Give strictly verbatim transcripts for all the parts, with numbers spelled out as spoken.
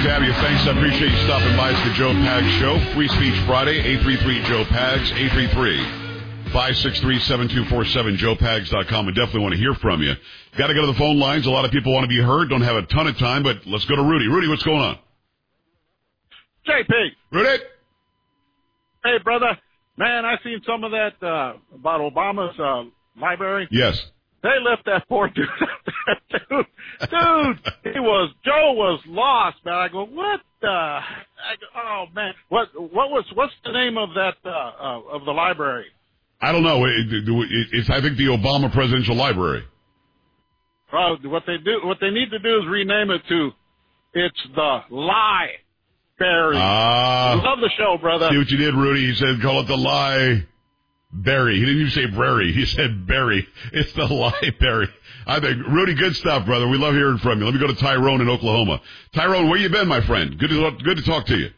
have you. Thanks. I appreciate you stopping by. It's the Joe Pags Show. Free Speech Friday, eight three three, Joe Pags, eight three three, five six three, seven two four seven, joe pags dot com. I definitely want to hear from you. Got to go to the phone lines. A lot of people want to be heard. Don't have a ton of time, but let's go to Rudy. Rudy, what's going on? J P. Rudy? Hey, brother. Man, I seen some of that uh, about Obama's uh, library. Yes. They left that poor dude. dude, dude, he was, Joe was lost, man. I go, what the, I go, oh, man. What, what was, what's the name of that, uh, uh, of the library? I don't know. It, it, it's, I think, the Obama Presidential Library. Well, what they do, what they need to do is rename it to, it's the Lie-Berry. Ah. Love the show, brother. See what you did, Rudy? He said, call it the Lie Berry. He didn't even say Berry. He said Berry. It's the Library. I think, Rudy, good stuff, brother. We love hearing from you. Let me go to Tyrone in Oklahoma. Tyrone, where you been, my friend? Good to, good to talk to you.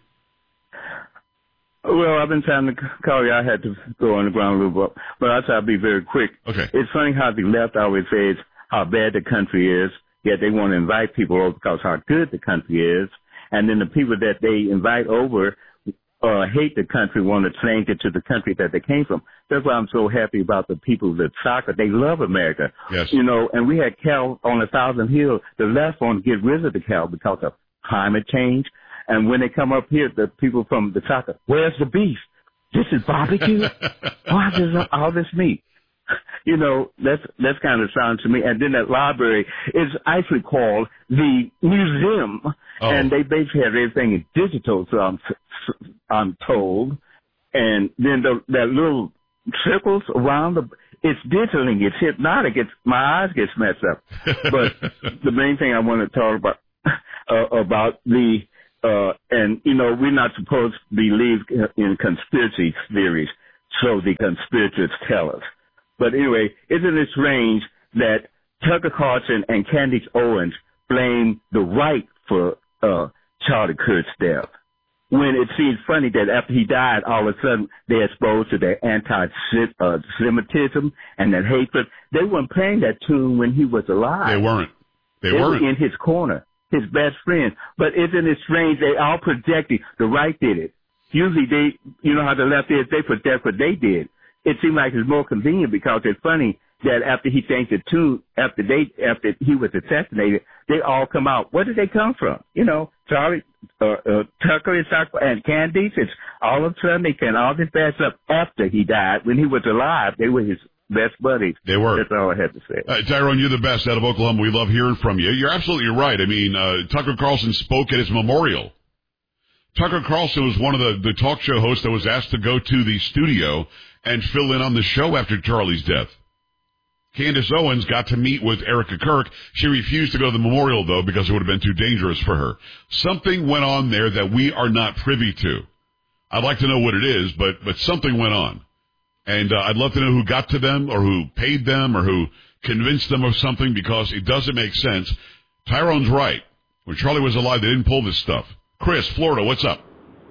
Well, I've been trying to call you. I had to go on the ground a little bit, but I try to be very quick. Okay. It's funny how the left always says how bad the country is, yet they want to invite people over because how good the country is, and then the people that they invite over Uh, hate the country, want to change it to the country that they came from. That's why I'm so happy about the people that soccer. They love America. Yes. You know, and we had Cal on a Thousand Hills. The left want to get rid of the Cal because of climate change. And when they come up here, the people from the soccer, where's the beef? This is barbecue? Why is all this meat? You know, that's, that's kind of sound to me. And then that library is actually called the museum. Oh. And they basically have everything in digital, so I'm, I'm told. And then the, that little circles around the, it's digitaling, it's hypnotic, it's, my eyes get messed up. But the main thing I want to talk about, uh, about the, uh, and, you know, we're not supposed to believe in conspiracy theories, so the conspirators tell us. But anyway, isn't it strange that Tucker Carlson and Candace Owens blame the right for uh, Charlie Kirk's death, when it seems funny that after he died, all of a sudden they're exposed to their anti-Semitism and that hatred. They weren't playing that tune when he was alive. They weren't. They, they weren't. were in his corner, his best friend. But isn't it strange? They all projected. The right did it. Usually they, you know how the left is, they project what they did. It seemed like it's more convenient because it's funny that after he changed the tune, after they, after he was assassinated, they all come out. Where did they come from? You know, Charlie, uh, uh, Tucker and, and Candace, it's all of a sudden they can all this bad stuff after he died. When he was alive, they were his best buddies. They were. That's all I had to say. Uh, Tyrone, you're the best out of Oklahoma. We love hearing from you. You're absolutely right. I mean, uh, Tucker Carlson spoke at his memorial. Tucker Carlson was one of the, the talk show hosts that was asked to go to the studio and fill in on the show after Charlie's death. Candace Owens got to meet with Erica Kirk. She refused to go to the memorial, though, because it would have been too dangerous for her. Something went on there that we are not privy to. I'd like to know what it is, but, but something went on. And uh, I'd love to know who got to them or who paid them or who convinced them of something, because it doesn't make sense. Tyrone's right. When Charlie was alive, they didn't pull this stuff. Chris, Florida, what's up?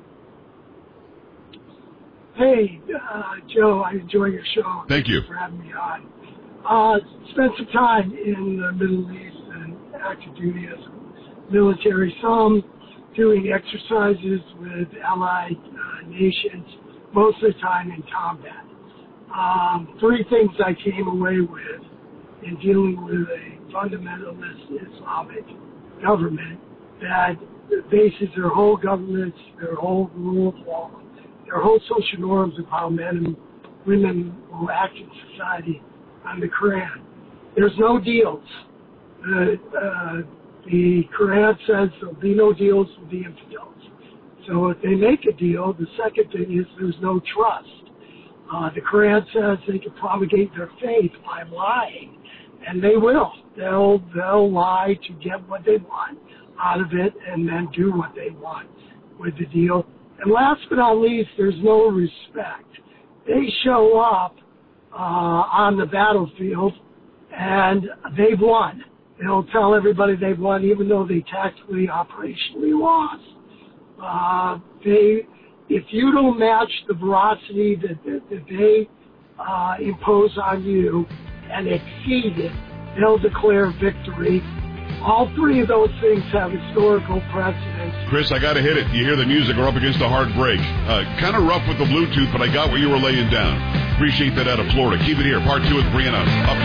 Hey, uh, Joe, I enjoy your show. Thank you. Thanks for having me on. Uh, spent some time in the Middle East and active duty as a military, some doing exercises with allied uh, nations, most of the time in combat. Um, three things I came away with in dealing with a fundamentalist Islamic government that bases their whole governments, their whole rule of law, their whole social norms of how men and women will act in society on the Quran. There's no deals. Uh, uh, the Quran says there'll be no deals with the infidels. So if they make a deal, the second thing is there's no trust. Uh, the Quran says they can propagate their faith by lying, and they will. They'll they'll lie to get what they want out of it and then do what they want with the deal. And last but not least, there's no respect. They show up uh, on the battlefield and they've won. They'll tell everybody they've won even though they tactically, operationally lost. Uh, they, if you don't match the veracity that, that, that they uh, impose on you and exceed it, they'll declare victory. All three of those things have historical precedence. Chris, I got to hit it. You hear the music, we're up against a hard break. Uh, kind of rough with the Bluetooth, but I got what you were laying down. Appreciate that out of Florida. Keep it here. Part two with Brianna. Up